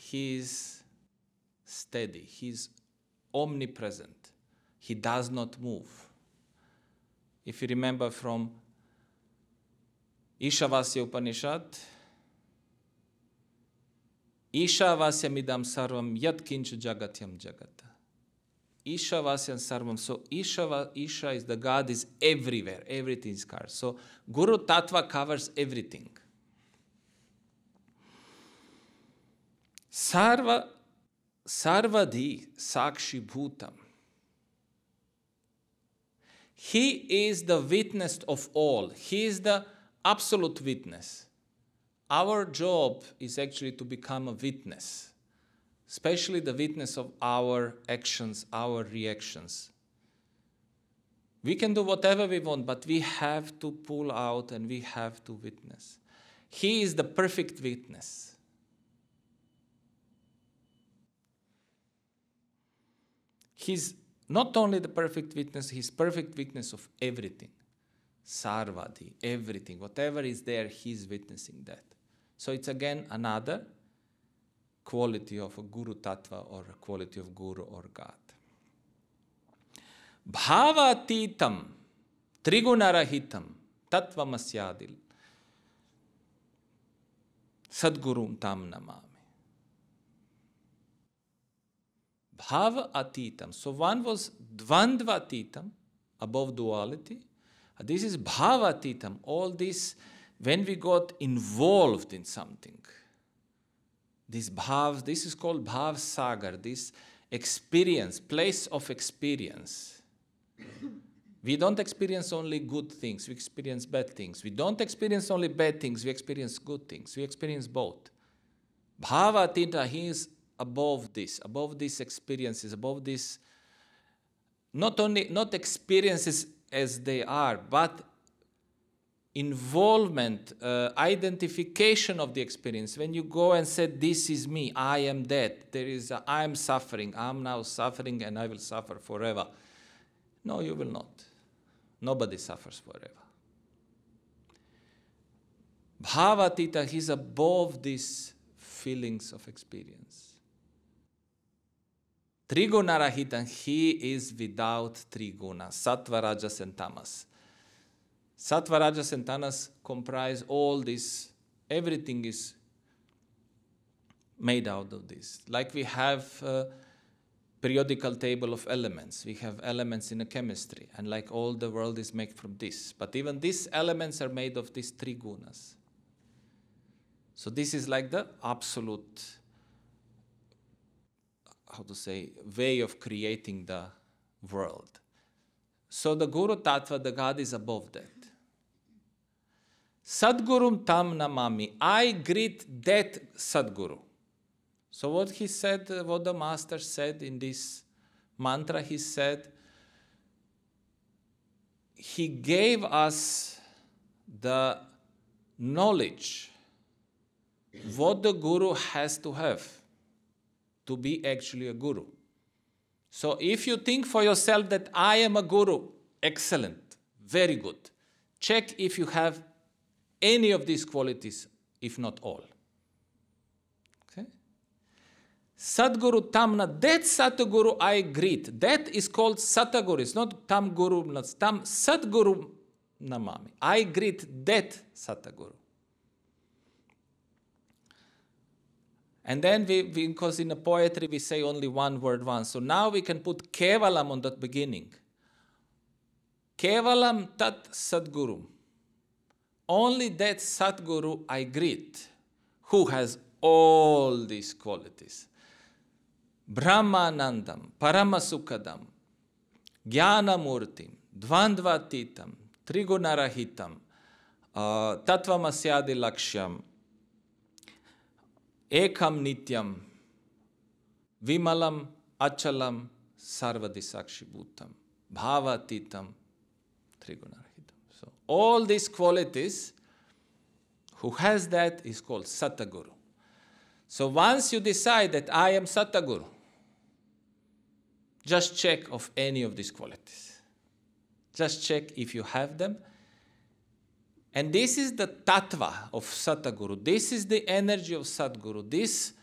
He is steady. He is omnipresent. He does not move. If you remember from Ishavasya Upanishad, Ishavasyamidam sarvam yat kincha jagatyam jagata. Ishavasyam sarvam. So Isha is the God is everywhere. Everything is covered. So Guru Tattva covers everything. Sarvadi Sakshi Bhutam. He is the witness of all. He is the absolute witness. Our job is actually to become a witness, especially the witness of our actions, our reactions. We can do whatever we want, but we have to pull out and we have to witness. He is the perfect witness. He's not only the perfect witness, he's perfect witness of everything. Sarvadi, everything. Whatever is there, he's witnessing that. So it's again another quality of a Guru Tattva or a quality of Guru or God. Bhavatitam, Trigunarahitam, Tattvamasyadil, Sadgurum Tam Namami. Bhava atitam. So one was dvandva atitam, above duality. This is bhava atitam. All this, when we got involved in something, this bhav, this is called bhav sagar, this experience, place of experience. We don't experience only good things, we experience bad things. We don't experience only bad things, we experience good things. We experience both. Bhava atita, he is above these experiences, above this, not experiences as they are, but involvement, identification of the experience. When you go and say, this is me, I am that, I am suffering, I am now suffering and I will suffer forever. No, you will not. Nobody suffers forever. Bhavatita, he's above these feelings of experience. Trigunarahitan, he is without triguna, sattva, rajas and tamas. Sattva, rajas and tamas comprise all this, everything is made out of this. Like we have a periodical table of elements. We have elements in a chemistry, and like all the world is made from this. But even these elements are made of these three gunas. So this is like the absolute, way of creating the world. So the Guru Tattva, the God, is above that. Sadgurum Tam Namami, I greet that Sadguru. So what he said, what the Master said in this mantra, he said, he gave us the knowledge what the Guru has to have to be actually a Guru. So if you think for yourself that I am a Guru, excellent, very good. Check if you have any of these qualities, if not all. Okay? Sadguru Tamna, that Satguru I greet. That is called Satguru. It's not Tam Guru, not Tam Sadguru Namami. I greet that Satguru. And then because in the poetry we say only one word once. So now we can put Kevalam on that beginning. Kevalam Tat Sadguru. Only that Satguru I greet, who has all these qualities. Brahmanandam, Paramasukadam, Jnanamurtim, Dvandvatitam, Trigunarahitam, Tattvamasyadi Lakshyam, Ekam Nityam, Vimalam, Achalam, Sarvadisakshi Bhutam, Bhavatitam, Trigunarahitam. So all these qualities, who has that is called Satguru. So once you decide that I am Satguru, just check of any of these qualities. Just check if you have them. And this is the tattva of Satguru. This is the energy of Sadguru. This